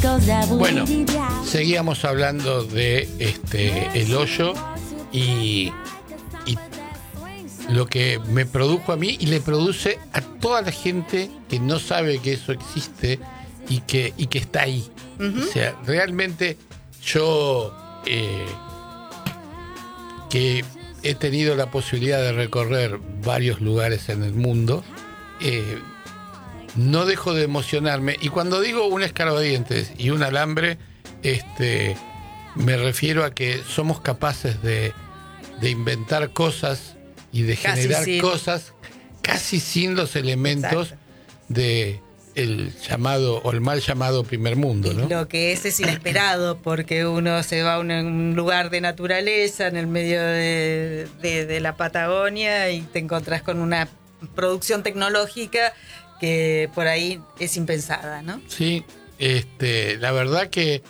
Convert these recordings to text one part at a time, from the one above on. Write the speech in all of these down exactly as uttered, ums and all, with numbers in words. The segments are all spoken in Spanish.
Bueno, seguíamos hablando de este el hoyo y, y lo que me produjo a mí y le produce a toda la gente que no sabe que eso existe y que, y que está ahí. Uh-huh. O sea, realmente yo eh, que he tenido la posibilidad de recorrer varios lugares en el mundo, eh, no dejo de emocionarme. Y cuando digo un escarbadientes y un alambre, este, me refiero a que somos capaces de, de inventar cosas y de casi generar sí. cosas casi sin los elementos Exacto. de el llamado o el mal llamado primer mundo, ¿no? Lo que es es inesperado, porque uno se va a un lugar de naturaleza en el medio de, de, de la Patagonia y te encontrás con una producción tecnológica que por ahí es impensada, ¿no? Sí, este, la verdad que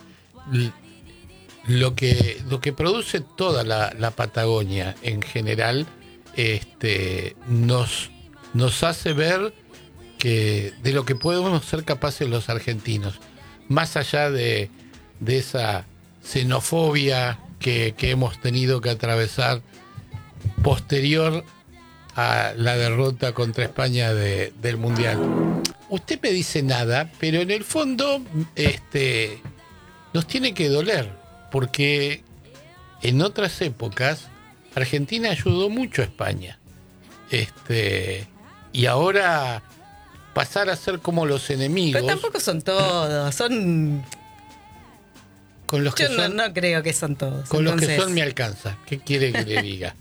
lo que lo que produce toda la, la Patagonia en general, este, nos nos hace ver que de lo que podemos ser capaces los argentinos, más allá de, de esa xenofobia que, que hemos tenido que atravesar posterior a la derrota contra España de, del Mundial. Usted me dice nada, pero en el fondo este, nos tiene que doler, porque en otras épocas Argentina ayudó mucho a España. Este, y ahora pasar a ser como los enemigos. Pero tampoco son todos, son... Con los que Yo no, son, no creo que son todos. Con entonces... los que son me alcanza. ¿Qué quiere que le diga?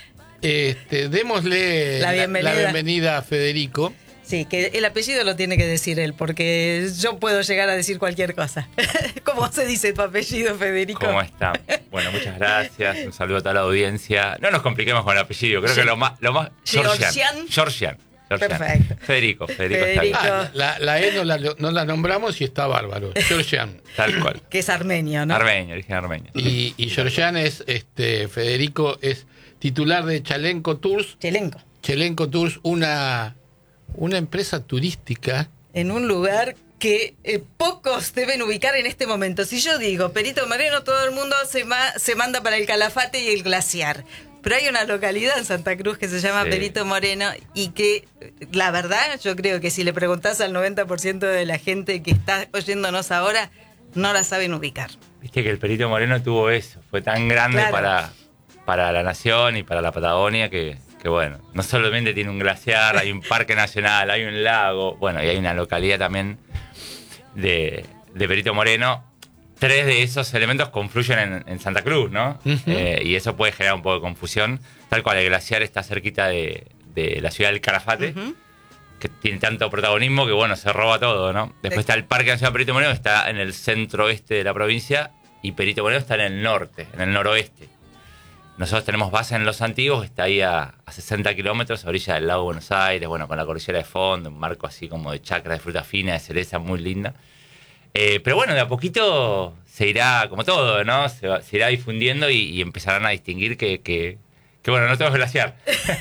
Este, démosle la bienvenida. La, la bienvenida a Federico. Sí, que el apellido lo tiene que decir él, porque yo puedo llegar a decir cualquier cosa. ¿Cómo se dice tu apellido, Federico? ¿Cómo está? Bueno, muchas gracias. Un saludo a toda la audiencia. No nos compliquemos con el apellido. Creo sí. que lo más... Lo más Georgian. Georgian. Perfecto. Federico, Federico, Federico. Está ah, la, la E no la, no la nombramos y está bárbaro. Georgian. Tal cual. Que es armenio, ¿no? Armenio, origen armenio. Y, y Georgian es, este, Federico es titular de Chalenco Tours. Chelenco. Chelenco Tours, una, una empresa turística. En un lugar que eh, pocos deben ubicar en este momento. Si yo digo Perito Moreno, todo el mundo se, ma- se manda para el Calafate y el Glaciar. Pero hay una localidad en Santa Cruz que se llama sí. Perito Moreno y que, la verdad, yo creo que si le preguntás al noventa por ciento de la gente que está oyéndonos ahora, no la saben ubicar. Viste que el Perito Moreno tuvo eso, fue tan grande claro. para, para la nación y para la Patagonia que, que, bueno, no solamente tiene un glaciar, hay un parque nacional, hay un lago, bueno, y hay una localidad también de, de Perito Moreno. Tres de esos elementos confluyen en, en Santa Cruz, ¿no? Uh-huh. Eh, y eso puede generar un poco de confusión. Tal cual el glaciar está cerquita de, de la ciudad del Calafate, uh-huh. que tiene tanto protagonismo que, bueno, se roba todo, ¿no? Después de... está el Parque Nacional Perito Moreno, que está en el centro oeste de la provincia, y Perito Moreno está en el norte, en el noroeste. Nosotros tenemos base en Los Antiguos, que está ahí a, a sesenta kilómetros, a orilla del lago Buenos Aires, bueno, con la cordillera de fondo, un marco así como de chacra de fruta fina, de cereza muy linda. Eh, pero bueno, de a poquito se irá, como todo, ¿no? Se, va, se irá difundiendo y, y empezarán a distinguir que, que, que bueno, no todo es glaciar.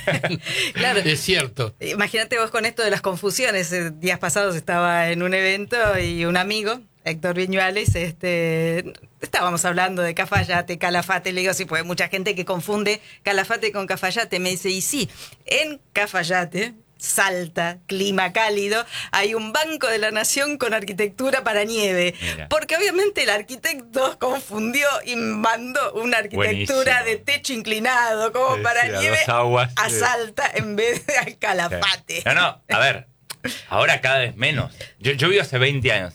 Claro. Es cierto. Imagínate vos con esto de las confusiones. Días pasados estaba en un evento y un amigo, Héctor Viñuales, este, estábamos hablando de Cafayate, Calafate. Le digo, sí, pues hay mucha gente que confunde Calafate con Cafayate. Me dice, y sí, en Cafayate... Salta, clima cálido, hay un Banco de la Nación con arquitectura para nieve. Mira. Porque obviamente el arquitecto confundió y mandó una arquitectura Buenísimo. de techo inclinado como sí, para sí, nieve a, aguas, a Salta sí. en vez de al Calafate. No, no, a ver, ahora cada vez menos. Yo, yo vivo hace veinte años